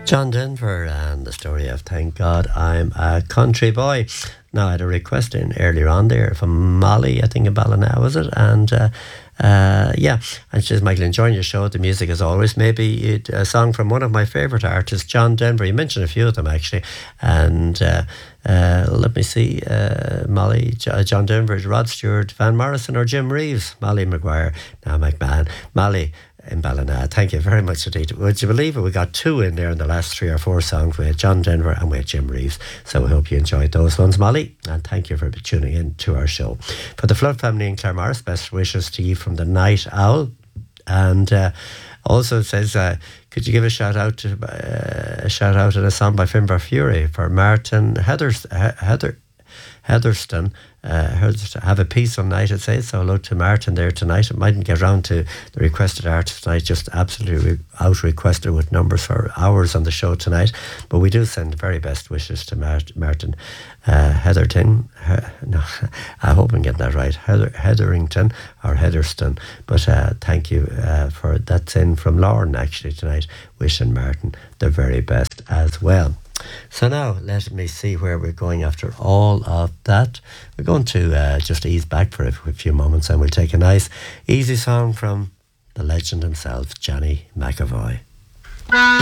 John Denver and the story of Thank God I'm a Country Boy. Now, I had a request in earlier on there from Molly, I think in Ballina, was it? And yeah, and she says, Michael, enjoying your show, the music as always. Maybe a song from one of my favourite artists, John Denver. You mentioned a few of them actually. And let me see, Molly, John Denver, Rod Stewart, Van Morrison, or Jim Reeves, Molly McGuire, now McMahon, Molly in Ballina. Thank you very much indeed. Would you believe it? We got two in there in the last 3 or 4 songs. We had John Denver and we had Jim Reeves. So I hope you enjoyed those ones, Molly. And thank you for tuning in to our show. For the Flood family in Claremorris, best wishes to you from the Night Owl. And also it says, could you give a shout out and a song by Finbar Fury for Martin Heatherston. Have a peaceful night, it says. So hello to Martin there tonight. It mightn't get round to the requested artist tonight, just absolutely out requested with numbers for hours on the show tonight. But we do send the very best wishes to Martin Heatherton. No, I hope I'm getting that right. Hetherington or Heatherston. But thank you for that's in from Lauren actually tonight. Wishing Martin the very best as well. So now let me see where we're going after all of that. We're going to just ease back for a few moments and we'll take a nice easy song from the legend himself, Johnny McAvoy.